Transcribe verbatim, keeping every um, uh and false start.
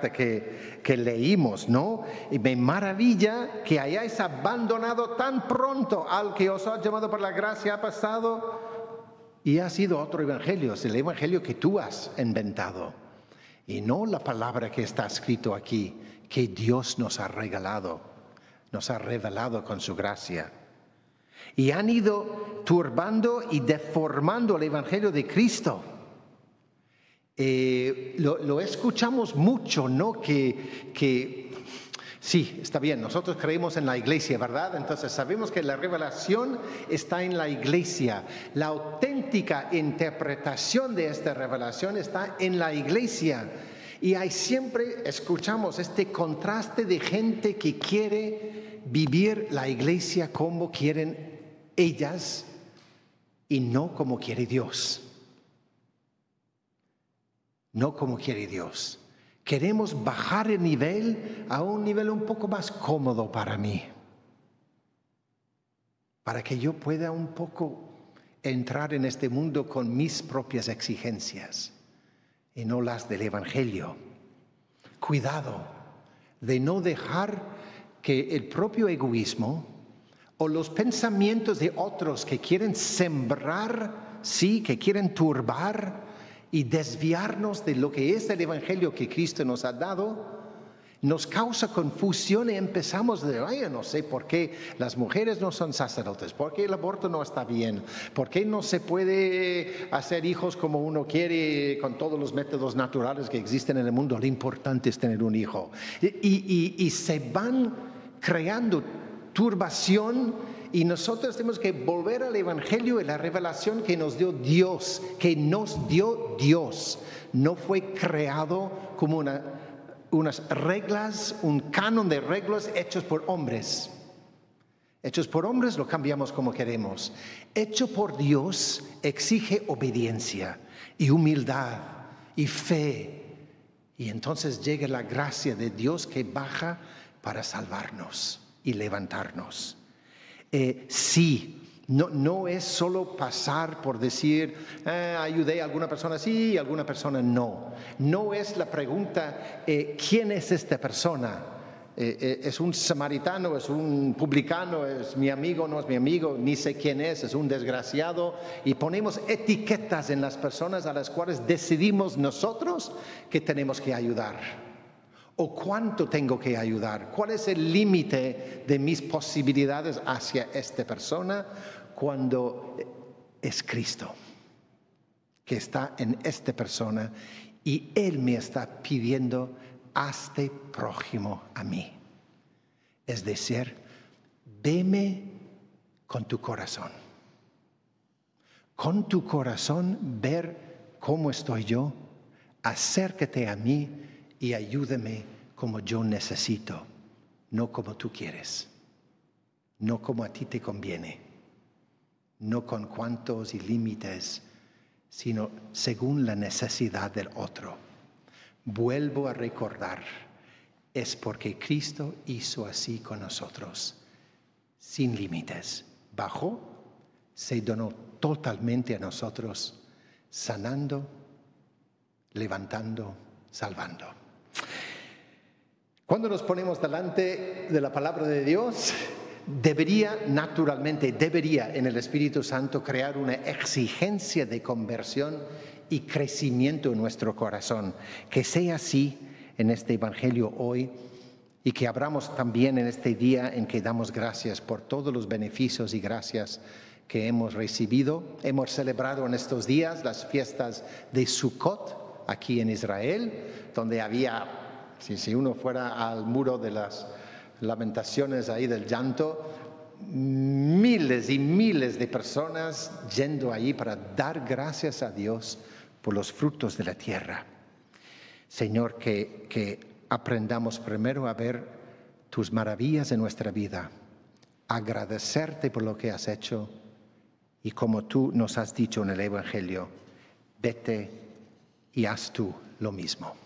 carta que, que leímos, ¿no? Y me maravilla que hayáis abandonado tan pronto al que os ha llamado por la gracia, ha pasado y ha sido otro evangelio, es el evangelio que tú has inventado. Y no la palabra que está escrito aquí, que Dios nos ha regalado, nos ha revelado con su gracia. Y han ido turbando y deformando el evangelio de Cristo. Eh, lo, lo escuchamos mucho, ¿no? Que, que sí, está bien, nosotros creemos en la iglesia, ¿verdad? Entonces sabemos que la revelación está en la iglesia. La auténtica interpretación de esta revelación está en la iglesia. Y ahí siempre escuchamos este contraste de gente que quiere vivir la iglesia como quieren ellas y no como quiere Dios. No como quiere Dios. Queremos bajar el nivel a un nivel un poco más cómodo para mí, para que yo pueda un poco entrar en este mundo con mis propias exigencias y no las del Evangelio. Cuidado de no dejar que el propio egoísmo o los pensamientos de otros que quieren sembrar, sí, que quieren turbar y desviarnos de lo que es el Evangelio que Cristo nos ha dado, nos causa confusión y empezamos de, ay, yo no sé por qué las mujeres no son sacerdotes, por qué el aborto no está bien, por qué no se puede hacer hijos como uno quiere con todos los métodos naturales que existen en el mundo. Lo importante es tener un hijo. Y, y, y se van creando turbación y nosotros tenemos que volver al Evangelio y la revelación que nos dio Dios, que nos dio Dios. No fue creado como una unas reglas, un canon de reglas hechos por hombres. Hechos por hombres lo cambiamos como queremos. Hecho por Dios exige obediencia y humildad y fe. Y entonces llega la gracia de Dios que baja para salvarnos y levantarnos. Eh, sí. No, no es solo pasar por decir, eh, ayudé a alguna persona sí y a alguna persona no. No es la pregunta, eh, ¿quién es esta persona? Eh, eh, ¿Es un samaritano? ¿Es un publicano? ¿Es mi amigo? ¿No es mi amigo? Ni sé quién es, es un desgraciado. Y ponemos etiquetas en las personas a las cuales decidimos nosotros que tenemos que ayudar. ¿O cuánto tengo que ayudar? ¿Cuál es el límite de mis posibilidades hacia esta persona cuando es Cristo que está en esta persona y Él me está pidiendo, hazte prójimo a mí? Es decir, veme con tu corazón. Con tu corazón ver cómo estoy yo, acércate a mí y ayúdame como yo necesito, no como tú quieres, no como a ti te conviene, no con cuantos y límites, sino según la necesidad del otro. Vuelvo a recordar, es porque Cristo hizo así con nosotros, sin límites. Bajó, se donó totalmente a nosotros, sanando, levantando, salvando. Cuando nos ponemos delante de la palabra de Dios, debería naturalmente, debería en el Espíritu Santo crear una exigencia de conversión y crecimiento en nuestro corazón. Que sea así en este Evangelio hoy y que abramos también en este día en que damos gracias por todos los beneficios y gracias que hemos recibido. Hemos celebrado en estos días las fiestas de Sukkot aquí en Israel, donde había... Si, si uno fuera al muro de las lamentaciones ahí del llanto, miles y miles de personas yendo allí para dar gracias a Dios por los frutos de la tierra. Señor, que, que aprendamos primero a ver tus maravillas en nuestra vida, agradecerte por lo que has hecho y como tú nos has dicho en el Evangelio, vete y haz tú lo mismo.